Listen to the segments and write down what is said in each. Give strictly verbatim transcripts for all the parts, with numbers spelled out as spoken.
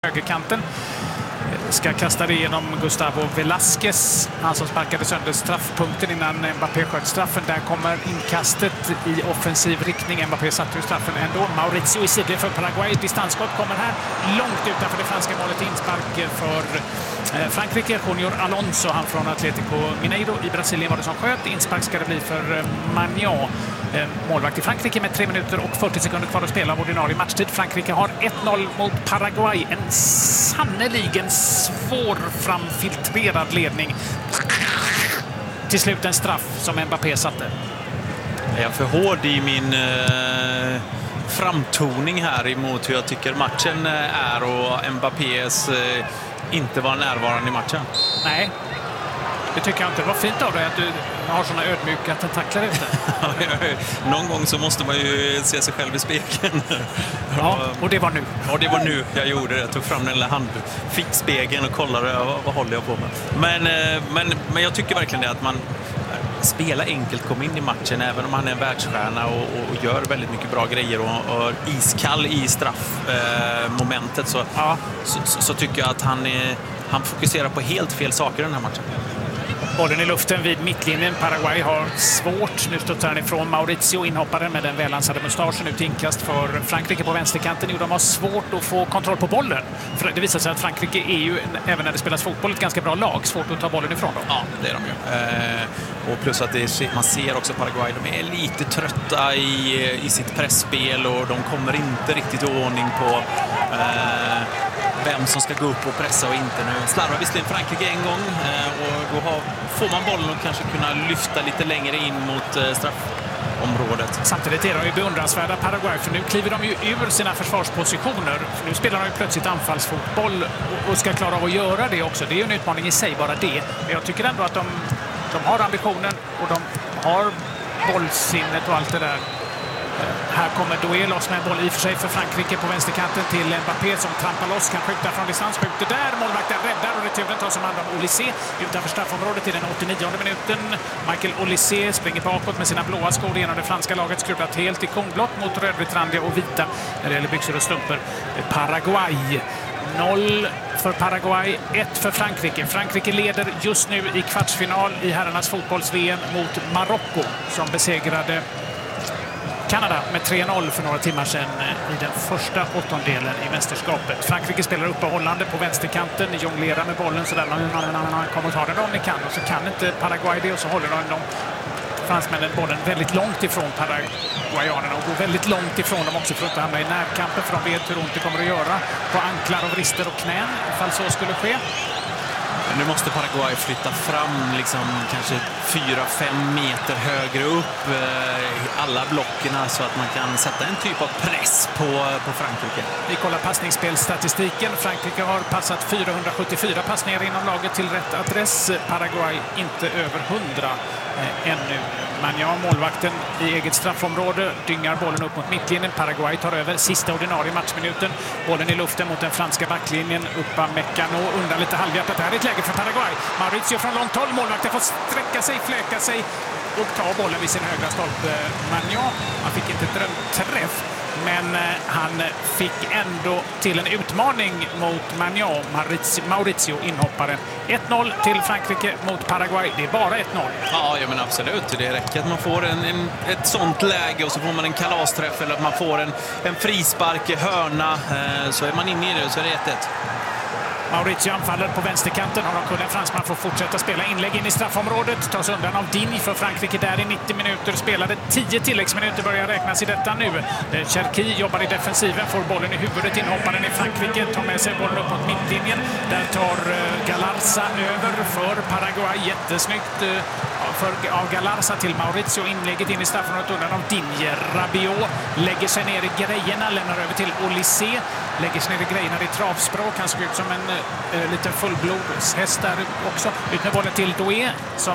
högerkanten. Ska kasta det genom Gustavo Velasquez. Han som sparkade sönder straffpunkten innan Mbappé sköt straffen. Där kommer inkastet i offensiv riktning. Mbappé satte ju straffen ändå. Mauricio i sidled för Paraguay. Distansskott kommer här långt utanför det franska målet. Inspark för Frankrike. Junior Alonso, han från Atlético Mineiro i Brasilien var det som sköt. Inspark ska det bli för Magnan. Målvakt i Frankrike med tre minuter och fyrtio sekunder kvar att spela av ordinarie matchtid. Frankrike har ett noll mot Paraguay. En sannoliken svår framfiltrerad ledning. Till slut en straff som Mbappé satte. Jag är för hård i min eh, framtoning här emot hur jag tycker matchen är och Mbappés eh, inte var närvarande i matchen. Nej, det tycker jag inte. Det var fint av dig att du har såna ödmjuka tentakler ute. Någon gång så måste man ju se sig själv i spegeln. Ja, och det var nu. Ja, det var nu jag gjorde det. Jag tog fram den lilla hand, fick spegeln och kollade vad, vad håller jag på med. Men, men, men jag tycker verkligen det att man spelar enkelt, kom in i matchen även om han är en världsstjärna och, och, och gör väldigt mycket bra grejer och, och iskall i straffmomentet eh, så, ja. så, så, så tycker jag att han, är, han fokuserar på helt fel saker i den här matchen. Bollen i luften vid mittlinjen. Paraguay har svårt. Nu studsar han ifrån Mauricio, inhopparen med den välansade mustaschen, ut inkast för Frankrike på vänsterkanten. Jo, de har svårt att få kontroll på bollen. För det visar sig att Frankrike är ju, även när det spelas fotboll, ett ganska bra lag. Svårt att ta bollen ifrån dem. Ja, det är de ju. Eh, och plus att det är, man ser också Paraguay, de är lite trötta i, i sitt pressspel och de kommer inte riktigt i ordning på eh, vem som ska gå upp och pressa och inte. Nu slarvar visserligen Frankrike en gång eh, och då har, får man bollen och kanske kunna lyfta lite längre in mot eh, straffområdet. Samtidigt är de ju beundransvärda Paraguay, för nu kliver de ju ur sina försvarspositioner. För nu spelar de ju plötsligt anfallsfotboll och, och ska klara av att göra det också. Det är ju en utmaning i sig, bara det. Men jag tycker ändå att de, de har ambitionen och de har bollsinnet och allt det där. Här kommer Doué loss med en boll i och för sig för Frankrike på vänsterkanten till Mbappé som trampar loss, kan skjuta från distans, skjuter där, målvakten räddar och returen tar som hand om Olysée utanför straffområdet i den åttionionde minuten. Michael Olysée springer bakåt med sina blåa skor genom det franska laget, skruvat helt i kornblått mot rödvitt randiga och vita när det gäller byxor och strumpor. Paraguay noll för Paraguay, ett för Frankrike. Frankrike leder just nu i kvartsfinal i herrarnas fotbolls-V M mot Marocko som besegrade Kanada med tre noll för några timmar sedan i den första åttondelen i mästerskapet. Frankrike spelar uppehållande på vänsterkanten, jonglerar med bollen så där man kommer att ta den om ni kan, och så kan inte Paraguay det och så håller de fransmännen bollen väldigt långt ifrån paraguayanerna och går väldigt långt ifrån dem också för att inte hamna i närkampen, för de vet hur ont det kommer att göra på anklar och vrister och knän ifall så skulle ske. Nu måste Paraguay flytta fram liksom kanske fyra fem meter högre upp eh, alla blockerna så att man kan sätta en typ av press på, på Frankrike. Vi kollar passningsspelstatistiken. Frankrike har passat fyrahundrasjuttiofyra passningar inom laget till rätt adress. Paraguay inte över hundra eh, ännu. Magnan, målvakten i eget straffområde, dyngar bollen upp mot mittlinjen. Paraguay tar över sista ordinarie matchminuten. Bollen i luften mot den franska backlinjen. Upamecano undrar lite halvhjärtat. Det här är ett läge för Paraguay. Mauricio från långt håll. Målvakten får sträcka sig, fläka sig och ta bollen vid sin högra stolpe. Magnan, han fick inte drömträff, men han fick ändå till en utmaning mot Magnan, Mauricio, Mauricio inhopparen. ett noll till Frankrike mot Paraguay. Det är bara ett noll. Ja, ja men absolut. Det räcker att man får en, en, ett sånt läge och så får man en kalasträff eller att man får en, en frispark, hörna. Eh, så är man inne i det och så är det ett ett. Mauricio anfaller på vänsterkanten. Har en fransman får fortsätta spela inlägg in i straffområdet. Tas undan av Digne för Frankrike där i nittio minuter. Spelade tio tilläggsminuter, börjar räknas i detta nu. Cherki jobbar i defensiven, får bollen i huvudet. Inhopparen i Frankrike tar med sig bollen upp mot mittlinjen. Där tar Galarza över för Paraguay. Jättesnyggt för, av Galarza till Mauricio. Inlägget in i straffområdet undan av Digne. Rabiot lägger sig ner i grejerna, lämnar över till Olysée. Lägger sig ner i grejerna i travspråk. Han såg ut som en uh, liten fullblodshäst där också. Ut med bollen till Doué som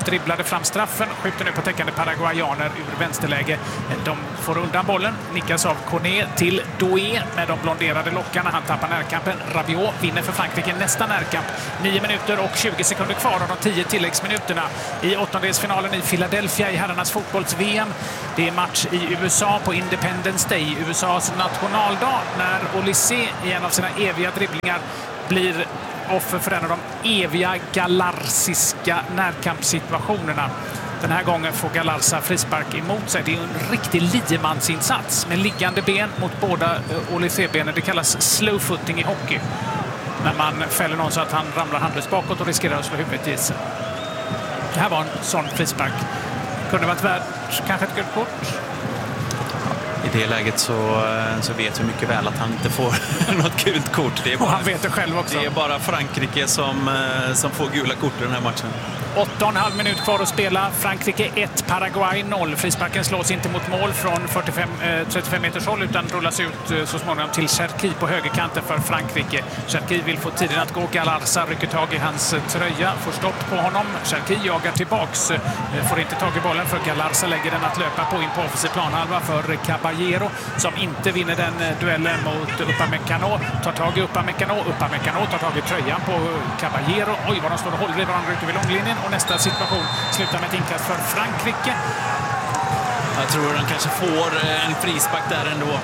Frispark dribblade fram straffen, skjuter nu på täckande paraguayaner ur vänsterläge. De får undan bollen, nickas av Cornet till Doué med de blonderade lockarna. Han tappar närkampen. Rabiot vinner för Frankrike nästa närkamp. nio minuter och tjugo sekunder kvar av de tio tilläggsminuterna i åttondelsfinalen i Philadelphia i herrarnas fotbolls-V M. Det är match i U S A på Independence Day, U S A:s nationaldag, när Olysée i en av sina eviga dribblingar blir offer för en av de eviga galarsiska närkampssituationerna. Den här gången får Galarza frispark emot sig. Det är en riktig liemansinsats med liggande ben mot båda Olysée-benen. Det kallas slow footing i hockey. När man fäller någon så att han ramlar handlöst bakåt och riskerar att slå huvudet i isen. Det här var en sån frispark. Kunde varit värd kanske ett gult kort. I det läget så, så vet vi mycket väl att han inte får något gult kort. Det är bara, och han vet det själv också. Det är bara Frankrike som, som får gula kort i den här matchen. åtta och en halv minut kvar att spela. Frankrike ett, Paraguay noll. Frisparken slås inte mot mål från fyrtiofem, eh, trettiofem meters håll utan rullas ut eh, så småningom till Cherki på högerkanten för Frankrike. Cherki vill få tiden att gå. Galarza rycker tag i hans tröja, får stopp på honom. Cherki jagar tillbaks, eh, får inte tag i bollen för Galarza lägger den att löpa på in på offensiv planhalva för Caballero som inte vinner den eh, duellen mot Upamecano. Tar tag i Upamecano, Upamecano tar tag i tröjan på Caballero. Oj, vad de står och håller i varandra ute vid långlinjen. Och nästa situation slutar med ett inkast för Frankrike. Jag tror han kanske får en frispark där ändå.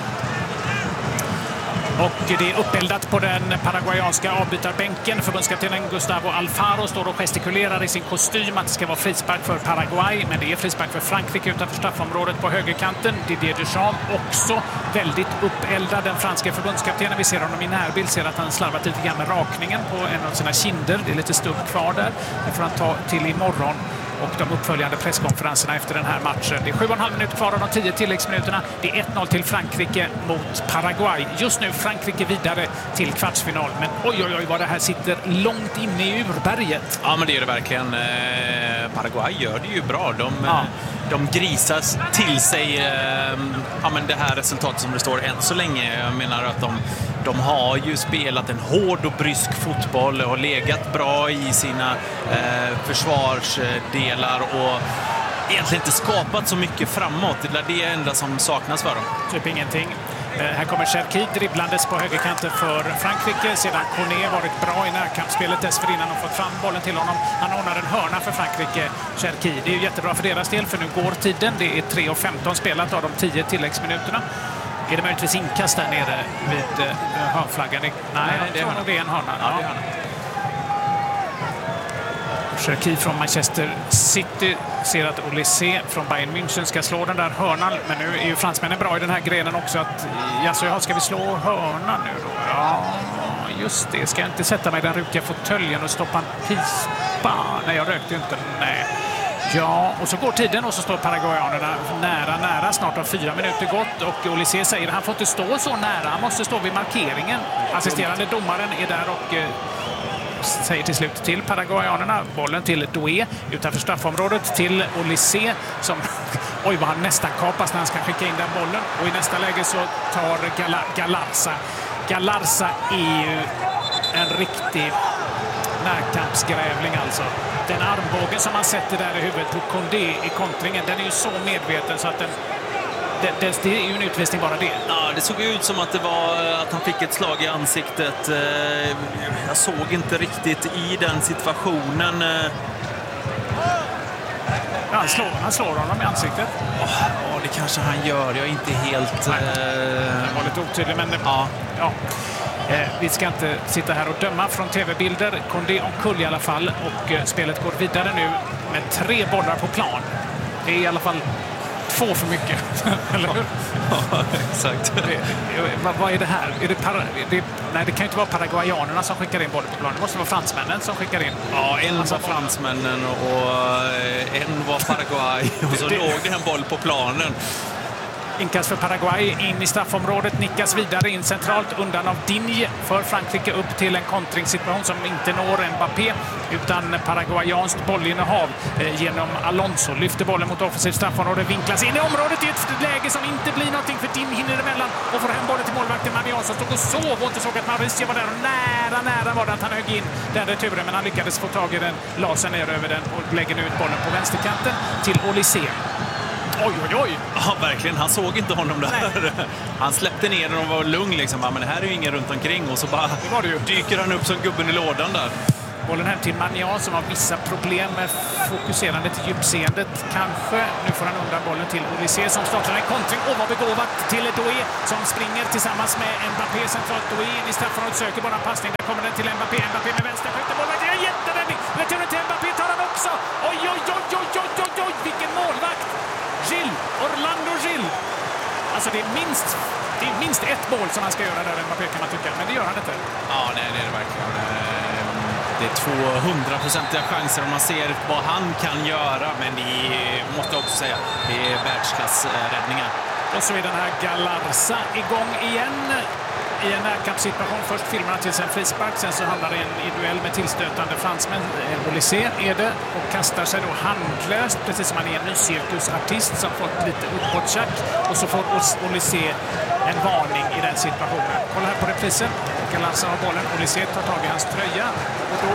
Och det är uppeldat på den paraguayanska avbytarbänken. Förbundskaptenen Gustavo Alfaro står och gestikulerar i sin kostym att det ska vara frispark för Paraguay. Men det är frispark för Frankrike utanför straffområdet på högerkanten. Didier Deschamps också väldigt uppeldad, den franska förbundskaptenen. Vi ser honom i närbild, ser att han slarvat lite grann med rakningen på en av sina kinder. Det är lite stubb kvar där. Det får han ta till imorgon. Och de uppföljande presskonferenserna efter den här matchen. Det är sju och en halv minut kvar av de tio tilläggsminuterna. Det är ett noll till Frankrike mot Paraguay. Just nu Frankrike vidare till kvartsfinal. Men oj, oj, oj vad det här sitter långt inne i urberget. Ja, men det är det verkligen. Paraguay gör det ju bra. De, ja. de grisas till sig ja, men det här resultatet som det står än så länge. Jag menar att de, de har ju spelat en hård och brysk fotboll och legat bra i sina eh, försvarsdelar och egentligen inte skapat så mycket framåt. Det är det enda som saknas för dem. Typ ingenting. Eh, här kommer Cherki dribblandes på högerkanten för Frankrike. Sedan Cornet varit bra i närkampsspelet dessförinnan och fått fram bollen till honom. Han ordnar en hörna för Frankrike, Cherki. Det är ju jättebra för deras del för nu går tiden. Det är tre och femton spelat av de tio tilläggsminuterna. Är det möjligtvis inkast där nere vid uh, hörnflaggan? Nej, Nej det, är det är en hörna. Ja, ja. Cherki från Manchester City ser att Olysée från Bayern München ska slå den där hörnan. Men nu är ju fransmännen bra i den här grenen också. Att, alltså, ja, ska vi slå hörnan nu då? Ja, just det. Ska jag inte sätta mig i den rukiga fåtöljen och stoppa en pispa? Nej, jag rökte ju inte. Nej. Ja, och så går tiden och så står paraguayanerna nära, nära. Snart har fyra minuter gått och Olysée säger att han får inte stå så nära. Han måste stå vid markeringen. Assisterande domaren är där och eh, säger till slut till paraguayanerna. Bollen till Doué utanför straffområdet till Olysée som, oj vad han nästan kapas när han ska skicka in den bollen. Och i nästa läge så tar Gal Galarza. Galarza är ju en riktig närkampsgrävling alltså. Den armbågen som man sätter där i huvudet på Condé i kontringen, den är ju så medveten så att den, det, det, det är ju en utvisning bara det. Ja, det såg ut som att det var att han fick ett slag i ansiktet. Jag såg inte riktigt i den situationen. Ja, han, slår, han slår honom i ansiktet. Ja, det kanske han gör. Jag är inte helt... Nej, det var lite otydlig, men... Ja. ja. Eh, vi ska inte sitta här och döma från tv-bilder. Condé omkull i alla fall. Och eh, spelet går vidare nu med tre bollar på plan. Det är i alla fall två för mycket. Eller hur? Ja, exakt. Det, vad, vad är det här? Är det para, det, nej, det kan ju inte vara paraguayanerna som skickar in bollen på plan. Det måste vara fransmännen som skickar in. Ja, en var fransmännen och en var Paraguay. Och så det, låg det en boll på planen. Inkast för Paraguay in i straffområdet, nickas vidare in centralt undan av Digne för Frankrike upp till en kontringssituation som inte når Mbappé utan paraguayanskt bollinnehav eh, genom Alonso. Lyfter bollen mot offensivt straffområde, vinklas in i området i ett läge som inte blir någonting för Digne hinner emellan och får hem bollen till målvakten Manion som stod och sov och inte såg att Mauricio var där och nära, nära var det att han högg in den returen men han lyckades få tag i den, la sig ner över den och lägger nu ut bollen på vänsterkanten till Olysée. Oj, oj, oj! Ja, verkligen. Han såg inte honom där. Nej. Han släppte ner den och var lugn liksom. Men det här är ju ingen runt omkring och så bara det var det ju. Dyker han upp som gubben i lådan där. Bollen hem till Manion som har vissa problem med fokuserandet i djupseendet. Kanske. Nu får han undan bollen till Olysée som startar en kontring. Och var begåvat till Doué som springer tillsammans med Mbappé centralt. Doué in i straffområdet söker bara en passning. Där kommer den till Mbappé. Mbappé med vänster. Skjuter bollen. Det är en jätteräddning. Returen till Mbappé tar han också. Oj, oj, oj, oj, oj, oj, oj. Vilken målvakt! Gil, Orlando Gil. Alltså det är minst, det är minst ett mål som han ska göra där Mbappé kan man tycka. Men det gör han inte. Ja, nej, det är det verkligen. Det är tvåhundraprocentiga chanser om man ser vad han kan göra. Men det är, måste jag också säga, det är världsklassräddningar. Och så är den här Galarza igång igen i en närkampssituation. Först filmar han till sig en frispark, sen så handlar det en i duell med tillstötande fransmän. Olysée är det och kastar sig då handlöst, precis som han är en ny cirkusartist som fått lite uppåttjack. Och så får Olysée en varning i den situationen. Kolla här på reprisen. Galarza har bollen. Olysée tar tag i hans tröja och då,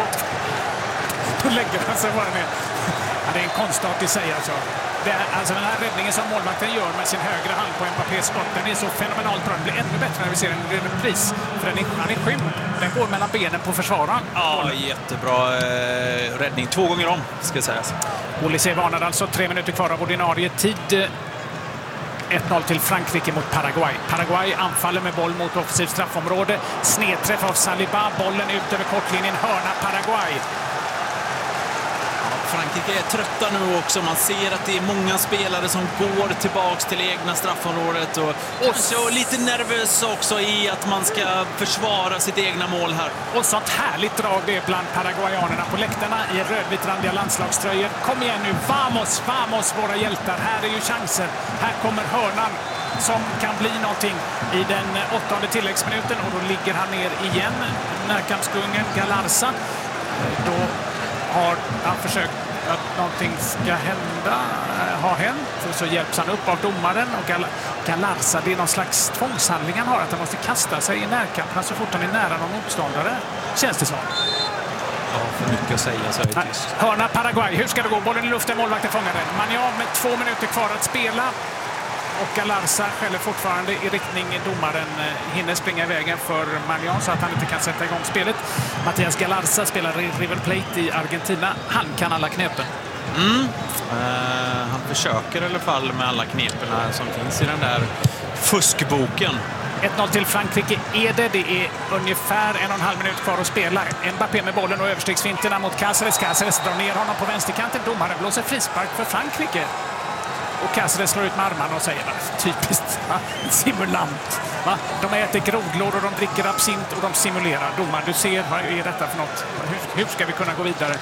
då lägger han sig bara ner. Ja, det är en konstart i sig alltså. Det är, alltså den här räddningen som målvakten gör med sin högra hand på Mbappés skott, den är så fenomenalt bra. Den blir ännu bättre när vi ser den i repris. För den är, han är skymd. Den går mellan benen på försvararen. Ja, bollen. Jättebra eh, räddning. Två gånger om, ska jag säga. Olysée varnar alltså. Tre minuter kvar av ordinarie tid. ett noll till Frankrike mot Paraguay. Paraguay anfaller med boll mot offensivt straffområde. Snedträff av Saliba. Bollen ut över kortlinjen. Hörna Paraguay. Frankrike är trötta nu också. Man ser att det är många spelare som går tillbaks till egna straffområdet. Och, och så lite nervös också i att man ska försvara sitt egna mål här. Och sånt härligt drag det är bland paraguayanerna på läktarna i rödvitrandiga landslagströjor. Kom igen nu, vamos, vamos våra hjältar. Här är ju chansen. Här kommer hörnan som kan bli någonting i den åttonde tilläggsminuten. Och då ligger han ner igen. Närkampskungen Galarza. Då har han försökt att någonting ska hända, har hänt. Och så hjälps han upp av domaren och Gal Galarza, det är någon slags tvångshandling han har, att han måste kasta sig i närkampen så fort han är nära någon motståndare. Känns det så? Ja, för mycket att säga så är det tyst. Hörna Paraguay, hur ska det gå? Bollen i luften, målvakten fångar den. Manion med två minuter kvar att spela. Och Galarza skäller fortfarande i riktning domaren, hinner springa i vägen för Manion så att han inte kan sätta igång spelet. Mattias Galarza spelar i River Plate i Argentina. Han kan alla knepen. Mm. Uh, han försöker i alla fall med alla knepen som finns i den där fuskboken. ett noll till Frankrike är det. Det är ungefär en och en halv minut kvar att spela. Mbappé med bollen och överstegsfinterna mot Cáceres. Cáceres drar ner honom på vänsterkanten. Domaren blåser frispark för Frankrike. Och Cáceres slår ut med armarna och säger typiskt, va? Simulant. Va? De äter grodlår och de dricker absint och de simulerar. Domar, du ser, vad är detta för något? Hur, hur ska vi kunna gå vidare?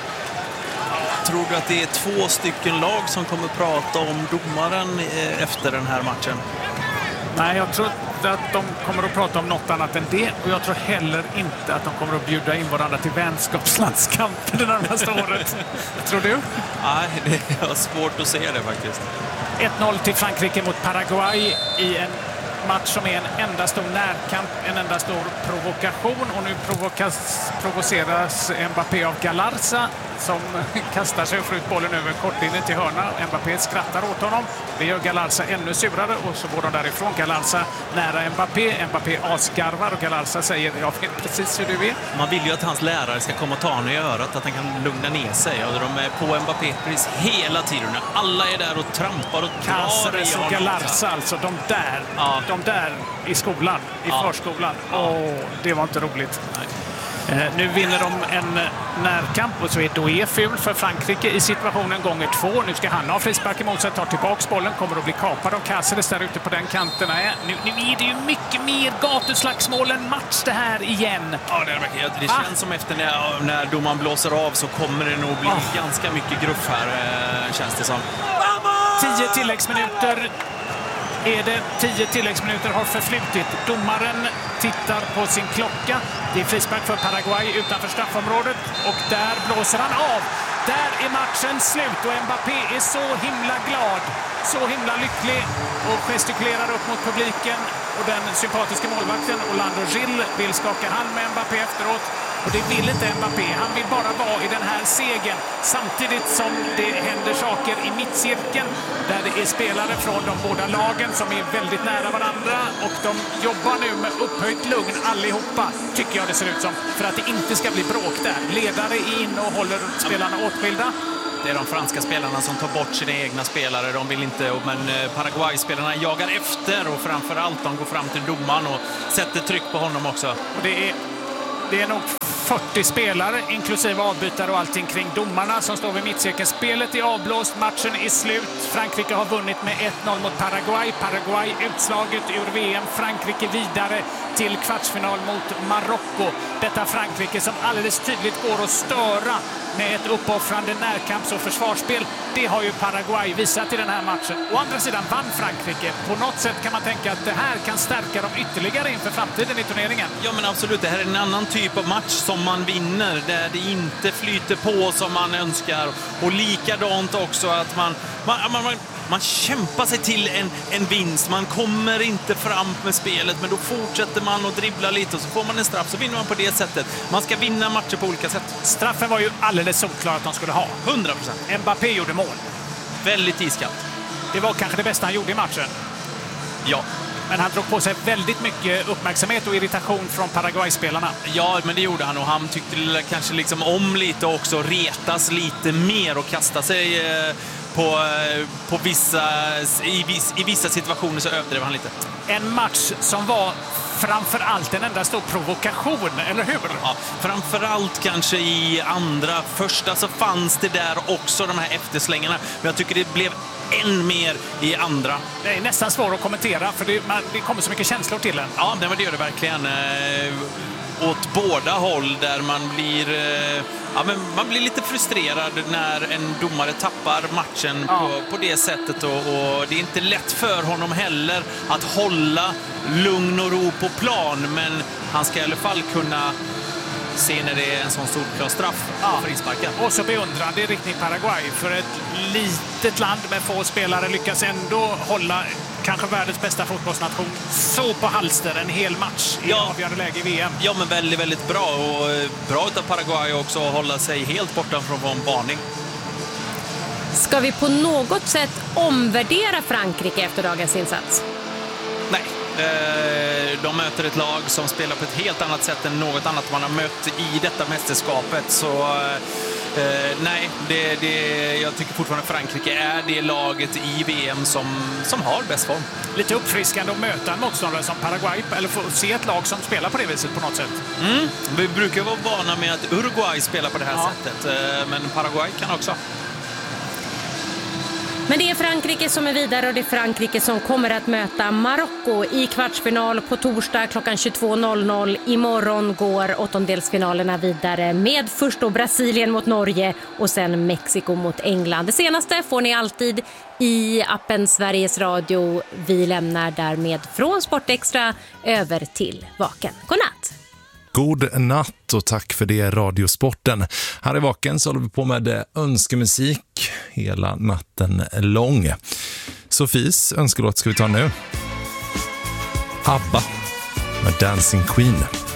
Tror du att det är två stycken lag som kommer prata om domaren efter den här matchen? Nej, jag tror inte att de kommer att prata om något annat än det. Och jag tror heller inte att de kommer att bjuda in varandra till vänskapslandskampen det närmaste året. Tror du? Nej, det är svårt att se det faktiskt. ett noll till Frankrike mot Paraguay i en match som är en enda stor närkamp, en enda stor provokation. Och nu provokas, provoceras Mbappé av Galarza som kastar sig och får ut bollen över kortlinjen till hörna. Mbappé skrattar åt honom. Det gör Galarza ännu surare och så går de därifrån. Galarza nära Mbappé. Mbappé asgarvar och Galarza säger jag vet precis hur du är. Man vill ju att hans lärare ska komma och ta honom i örat, att han kan lugna ner sig. Och de är på Mbappé precis hela tiden. Alla är där och trampar och drar i honom. Och Galarza alltså, de där, ja. de där i skolan, i ja. förskolan. Åh, oh, det var inte roligt. Nej. Eh, nu vinner de en närkamp och så är Doué ful för Frankrike i situationen gånger två. Nu ska han ha frispark emot sig, tar tillbaks bollen, kommer att bli kapad av Cáceres där ute på den kanten. Nej, nu, nu är det ju mycket mer gatuslagsmål än match det här igen. Ja, det, är det, det känns ah. som efter när, när domaren blåser av så kommer det nog bli ah. ganska mycket gruff här, eh, känns det som. Tio tilläggsminuter. är det tio tilläggsminuter har förflutit. Domaren tittar på sin klocka. Det är frispark för Paraguay utanför straffområdet och där blåser han av. Där är matchen slut och Mbappé är så himla glad, så himla lycklig och gestikulerar upp mot publiken. Och den sympatiska målvakten Orlando Gil vill skaka hand med Mbappé efteråt. Och det vill inte Mbappé. Han vill bara vara i den här segern. Samtidigt som det händer saker i mittcirkeln där det är spelare från de båda lagen som är väldigt nära varandra. Och de jobbar nu med upphöjt lugn allihopa, tycker jag det ser ut som. För att det inte ska bli bråk där. Ledare är inne och håller spelarna åtskilda. Det är de franska spelarna som tar bort sina egna spelare. De vill inte, men Paraguay-spelarna jagar efter och framförallt de går fram till domaren och sätter tryck på honom också. Och det är, det är nog fyrtio spelare, inklusive avbytare och allting kring domarna som står vid mittcirkeln. Spelet är avblåst, matchen är slut. Frankrike har vunnit med ett noll mot Paraguay. Paraguay utslaget ur V M. Frankrike vidare till kvartsfinal mot Marocko. Detta Frankrike som alldeles tydligt går att störa med ett uppoffrande närkamps- och försvarsspel. Det har ju Paraguay visat i den här matchen. Å andra sidan vann Frankrike. På något sätt kan man tänka att det här kan stärka dem ytterligare inför framtiden i turneringen. Ja, men absolut. Det här är en annan typ av match som man vinner. Där det inte flyter på som man önskar. Och likadant också att man... man, man, man Man kämpar sig till en, en vinst. Man kommer inte fram med spelet, men då fortsätter man att dribbla lite och så får man en straff, så vinner man på det sättet. Man ska vinna matcher på olika sätt. Straffen var ju alldeles solklar att de skulle ha. hundra procent. Mbappé gjorde mål. Väldigt iskallt. Det var kanske det bästa han gjorde i matchen. Ja. Men han drog på sig väldigt mycket uppmärksamhet och irritation från Paraguay-spelarna. Ja, men det gjorde han och han tyckte kanske liksom om lite också, retas lite mer och kasta sig eh, på, på vissa, i, viss, i vissa situationer så överdrev han lite. En match som var framförallt en enda stor provokation, eller hur? Ja, framförallt kanske i andra. Första så fanns det där också de här efterslängarna. Men jag tycker det blev än mer i andra. Det är nästan svårt att kommentera för det, man, det kommer så mycket känslor till en. Ja, det var det, det verkligen. Eh, åt båda håll där man blir, eh, ja, men man blir lite frustrerad när en domare tappar matchen ja. på, på det sättet. Och, och det är inte lätt för honom heller att hålla lugn och ro på plan. Men han ska i alla fall kunna se när det är en sån solklar straff ja. för frisparken. Och så beundrande i riktning Paraguay. För ett litet land med få spelare lyckas ändå hålla kanske världens bästa fotbollsnation så på halster en hel match i ja. avgörande läge i V M. Ja, men väldigt, väldigt bra. Och bra utav Paraguay också att hålla sig helt borta från varning. Ska vi på något sätt omvärdera Frankrike efter dagens insats? Nej. De möter ett lag som spelar på ett helt annat sätt än något annat man har mött i detta mästerskapet. Så eh, nej, det, det, jag tycker fortfarande Frankrike är det laget i V M som, som har bäst form. Lite uppfriskande att möta en motståndare som Paraguay, eller få se ett lag som spelar på det viset på något sätt. Mm. Vi brukar vara vana med att Uruguay spelar på det här ja. sättet, men Paraguay kan också. Men det är Frankrike som är vidare och det är Frankrike som kommer att möta Marocko i kvartsfinal på torsdag klockan tjugotvå noll noll. Imorgon går åttondelsfinalerna vidare med först då Brasilien mot Norge och sen Mexiko mot England. Det senaste får ni alltid i appen Sveriges Radio. Vi lämnar därmed från Sportextra över till Vaken. Godnatt! God natt och tack för det, Radiosporten. Här i Vaken så håller vi på med önskemusik hela natten lång. Sofies önskelåt ska vi ta nu. ABBA med Dancing Queen.